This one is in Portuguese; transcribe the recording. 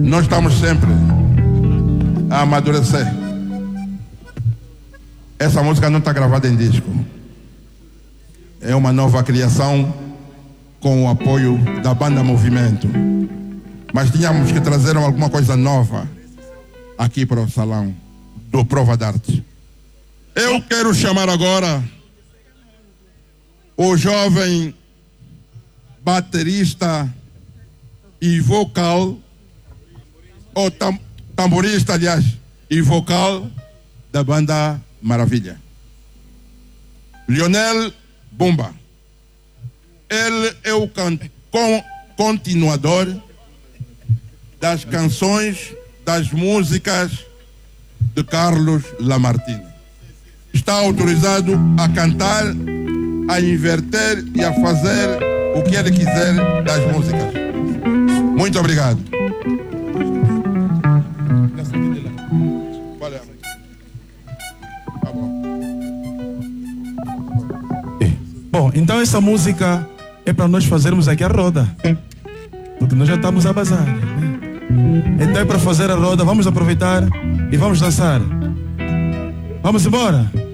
nós estamos sempre a amadurecer. Essa música não está gravada em disco. É uma nova criação com o apoio da banda Movimento. Mas tínhamos que trazer alguma coisa nova aqui para o salão do Prova de Arte. Eu quero chamar agora o jovem baterista e vocal, ou tamborista, aliás, e vocal da banda Maravilha, Lionel Bumba. Ele é o continuador das canções, das músicas de Carlos Lamartine. Está autorizado a cantar, a inverter e a fazer o que ele quiser das músicas. Muito obrigado. Bom, então essa música é para nós fazermos aqui a roda, porque nós já estamos a bazar, né? Então é para fazer a roda, vamos aproveitar e vamos dançar. Vamos embora?